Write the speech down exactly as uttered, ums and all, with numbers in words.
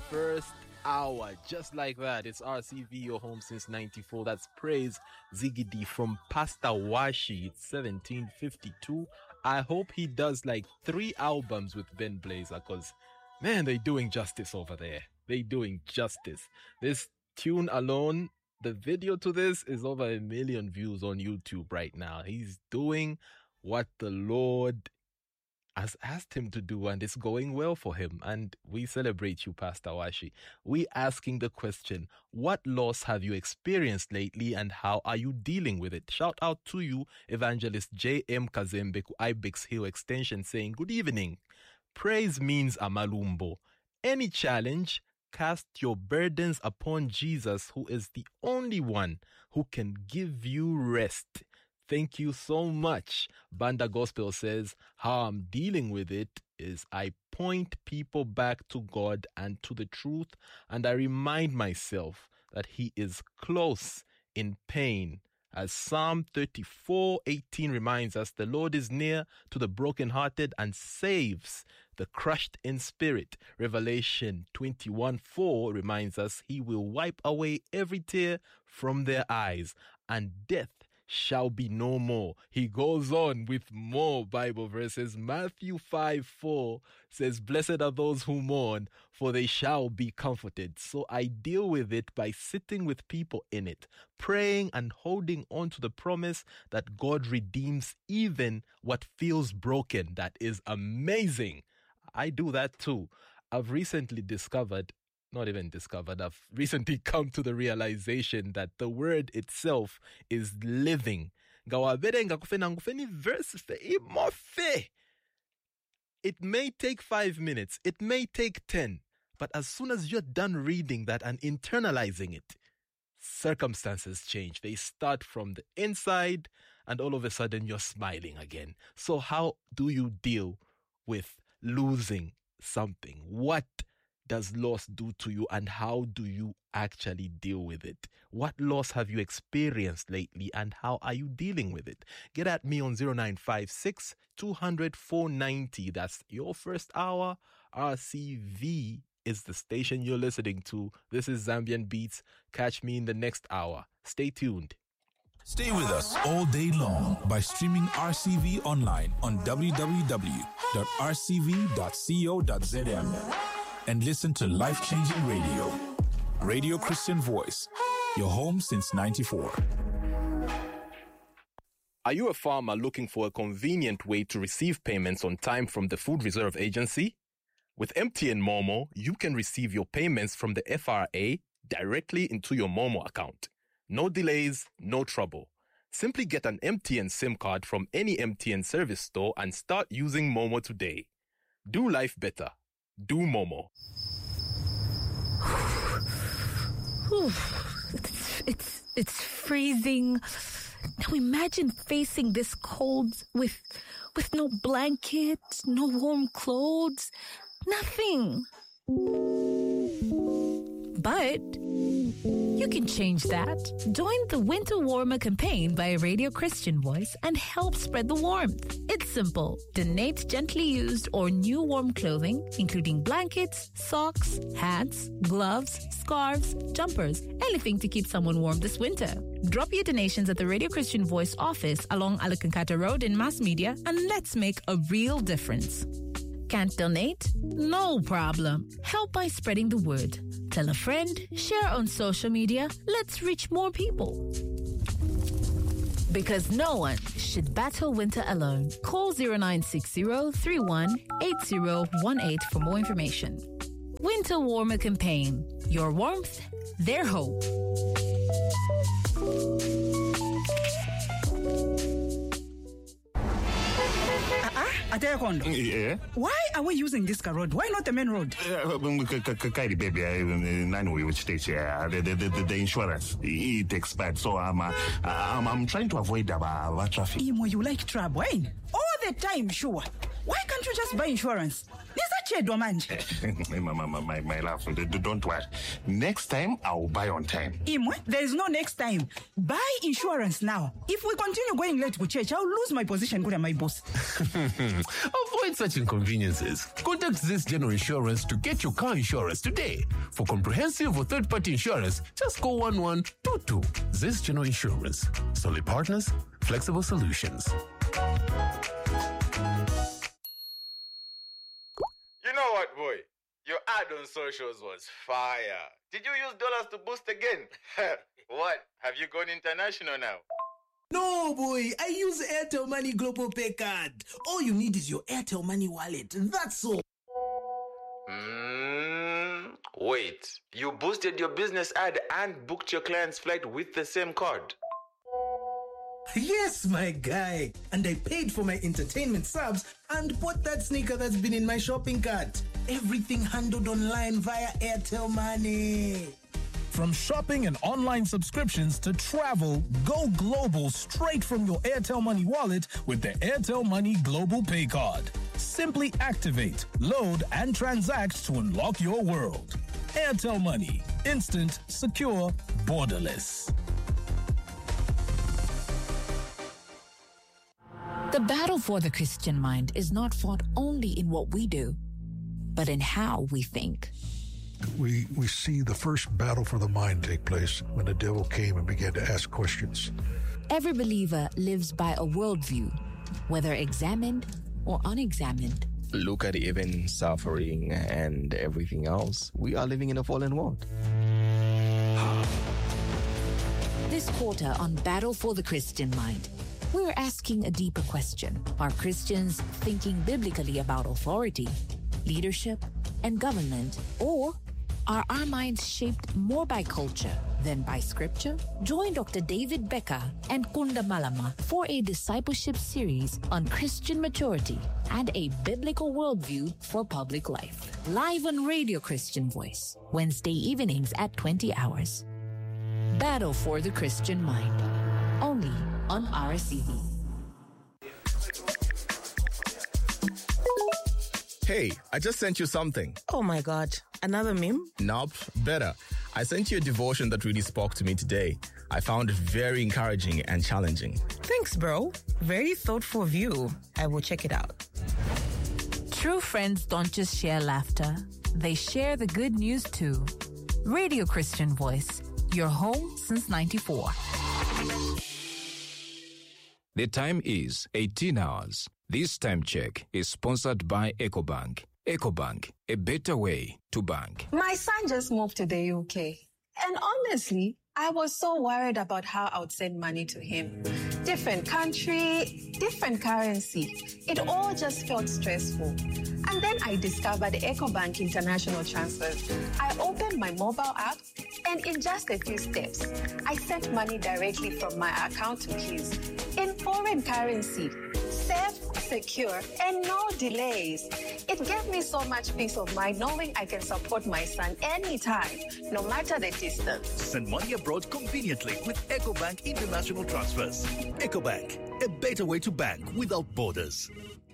first hour. Just like that, it's R C V, your home since ninety-four. That's Praise Ziggy D from Pastor Washi. It's seventeen fifty-two. I hope he does like three albums with Ben Blazer, because, man, they're doing justice over there. They're doing justice. This tune alone, the video to this is over a million views on YouTube right now. He's doing what the Lord has asked him to do, and it's going well for him. And we celebrate you, Pastor Washi. We asking the question, what loss have you experienced lately, and how are you dealing with it? Shout out to you, Evangelist J M Kazembe, Ibex Hill Extension, saying, good evening. Praise means amalumbo. Any challenge, cast your burdens upon Jesus, who is the only one who can give you rest. Thank you so much. Banda Gospel says, how I'm dealing with it is I point people back to God and to the truth, and I remind myself that He is close in pain. As Psalm thirty-four eighteen reminds us, the Lord is near to the brokenhearted and saves the crushed in spirit. Revelation twenty-one four reminds us He will wipe away every tear from their eyes, and death shall be no more. He goes on with more Bible verses. Matthew five four says, blessed are those who mourn, for they shall be comforted. So I deal with it by sitting with people in it, praying and holding on to the promise that God redeems even what feels broken. That is amazing. I do that too. I've recently discovered Not even discovered, I've recently come to the realization that the word itself is living. It may take five minutes, it may take ten, but as soon as you're done reading that and internalizing it, circumstances change. They start from the inside, and all of a sudden you're smiling again. So how do you deal with losing something? What does loss do to you, and how do you actually deal with it? What loss have you experienced lately, and how are you dealing with it? Get at me on zero nine five six, two hundred, four ninety. That's your first hour. R C V is the station you're listening to. This is Zambian Beats. Catch me in the next hour. Stay tuned. Stay with us all day long by streaming R C V online on w w w dot r c v dot co dot z m. and listen to life-changing radio. Radio Christian Voice, your home since ninety-four. Are you a farmer looking for a convenient way to receive payments on time from the Food Reserve Agency? With M T N Momo, you can receive your payments from the F R A directly into your Momo account. No delays, no trouble. Simply get an M T N SIM card from any M T N service store and start using Momo today. Do life better. Do Momo. it's, it's it's freezing. Now imagine facing this cold with with no blanket, no warm clothes, nothing. But you can change that. Join the Winter Warmer campaign by Radio Christian Voice and help spread the warmth. It's simple. Donate gently used or new warm clothing, including blankets, socks, hats, gloves, scarves, jumpers, anything to keep someone warm this winter. Drop your donations at the Radio Christian Voice office along Alakankata Road in Mass Media, and let's make a real difference. Can't donate? No problem. Help by spreading the word. Tell a friend, share on social media. Let's reach more people. Because no one should battle winter alone. Call zero nine six zero, three one, eight zero one eight for more information. Winter Warmer Campaign. Your warmth, their hope. Atekondo. Yeah. Why are we using this road? Why not the main road? Kairi baby, nine way which stage here. The the the the insurance it expired, so I'm uh, I'm I'm trying to avoid the traffic. Imo, you like trouble, eh? All the time, sure. Why can't you just buy insurance? my, my, my, my, my love, don't worry. Next time, I'll buy on time. Imwe, there is no next time. Buy insurance now. If we continue going late to church, I'll lose my position with my boss. Avoid hate such inconveniences? Contact Zest General Insurance to get your car insurance today. For comprehensive or third-party insurance, just call one one two two. Zest General Insurance. Solid partners, flexible solutions. You know what, boy? Your ad on socials was fire. Did you use dollars to boost again? What? Have you gone international now? No, boy. I use Airtel Money Global Pay Card. All you need is your Airtel Money wallet. That's all. Mm, wait. You boosted your business ad and booked your client's flight with the same card? Yes, my guy. And I paid for my entertainment subs and bought that sneaker that's been in my shopping cart. Everything handled online via Airtel Money. From shopping and online subscriptions to travel, go global straight from your Airtel Money wallet with the Airtel Money Global Pay Card. Simply activate, load, and transact to unlock your world. Airtel Money. Instant, secure, borderless. The battle for the Christian mind is not fought only in what we do, but in how we think. We we see the first battle for the mind take place when the devil came and began to ask questions. Every believer lives by a worldview, whether examined or unexamined. Look at even suffering and everything else. We are living in a fallen world. This quarter on Battle for the Christian Mind, we're asking a deeper question. Are Christians thinking biblically about authority, leadership, and government, or are our minds shaped more by culture than by scripture? Join Doctor David Becker and Kunda Malama for a discipleship series on Christian maturity and a biblical worldview for public life. Live on Radio Christian Voice, Wednesday evenings at twenty hours. Battle for the Christian Mind, only on R C V. Hey, I just sent you something. Oh my God, another meme? Nope, better. I sent you a devotion that really spoke to me today. I found it very encouraging and challenging. Thanks, bro. Very thoughtful of you. I will check it out. True friends don't just share laughter, they share the good news too. Radio Christian Voice, your home since ninety-four. The time is eighteen hours. This time check is sponsored by EcoBank. EcoBank, a better way to bank. My son just moved to the U K. And honestly, I was so worried about how I would send money to him. Different country, different currency. It all just felt stressful. And then I discovered EcoBank International Transfers. I opened my mobile app, and in just a few steps, I sent money directly from my account to his in foreign currency. Safe, secure, and no delays. It gave me so much peace of mind knowing I can support my son anytime, no matter the distance. Send money abroad conveniently with EcoBank International Transfers. EcoBank, a better way to bank without borders.